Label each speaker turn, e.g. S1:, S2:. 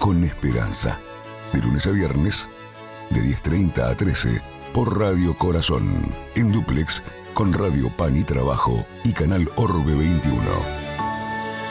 S1: con esperanza. De lunes a viernes, de 10:30 a 13, por Radio Corazón, en dúplex con Radio Pan y Trabajo y Canal Orbe 21.